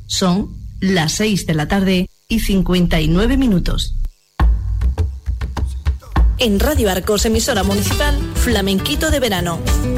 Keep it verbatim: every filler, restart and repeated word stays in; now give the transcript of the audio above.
Son las seis de la tarde y cincuenta y nueve minutos. En Radio Arcos, emisora municipal, Flamenquito de verano.